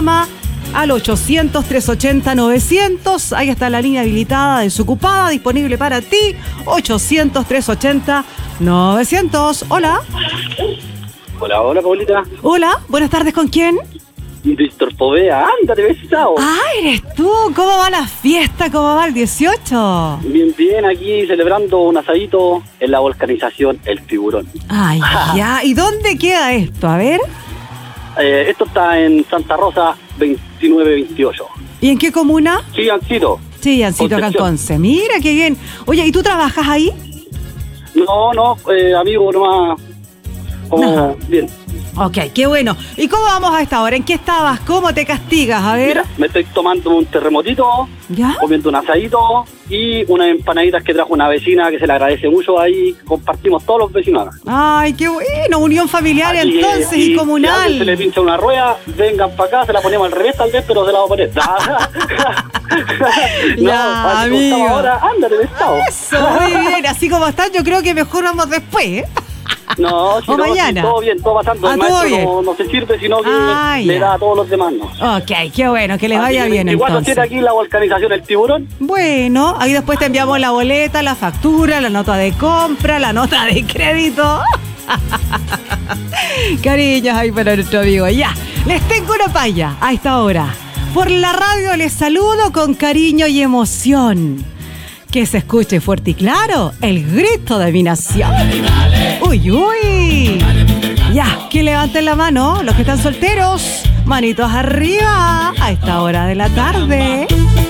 llama al 800-380-900. Ahí está la línea habilitada, desocupada, disponible para ti. 800-380-900. Hola. Hola, hola, Paulita. Hola, buenas tardes, ¿con quién? Víctor Povea, ándate, besado. Ah, eres tú. ¿Cómo va la fiesta? ¿Cómo va el 18? Bien, bien, aquí celebrando un asadito en la volcanización El Tiburón. Ay, ya. ¿Y dónde queda esto? A ver. Esto está en Santa Rosa 2928. ¿Y en qué comuna? Chillancito. Chillancito, acá en Conce. Mira, qué bien. Oye, ¿y tú trabajas ahí? No, amigo, nomás. Como, bien. Ok, qué bueno. ¿Y cómo vamos a esta hora? ¿En qué estabas? ¿Cómo te castigas? A ver. Mira, me estoy tomando un terremotito, ¿Ya? comiendo un asadito y unas empanaditas que trajo una vecina que se le agradece mucho. Ahí compartimos todos los vecinos. Ay, qué bueno. Unión familiar Así entonces que, y si comunal. a alguien se le pincha una rueda, vengan para acá, se la ponemos al revés tal vez, pero se la vamos a poner. Ya, así como amigo. estamos ahora, ándale, bestado. Eso, muy bien. Así como están, yo creo que mejor vamos después, ¿eh? No, si o no, mañana. Si todo bien, todo pasando. El todo maestro bien. no se sirve, sino que Ya. le da a todos los demás. ¿No? Ok, qué bueno, que les vaya Así que bien 24/7 entonces. aquí la volcanización El Tiburón. Bueno, ahí después te enviamos la boleta, la factura, la nota de compra, la nota de crédito. Cariños ahí para nuestro amigo. Ya, les tengo una palla a esta hora. Por la radio les saludo con cariño y emoción. Que se escuche fuerte y claro el grito de mi nación. Uy, uy. Ya, que levanten la mano los que están solteros. Manitos arriba a esta hora de la tarde.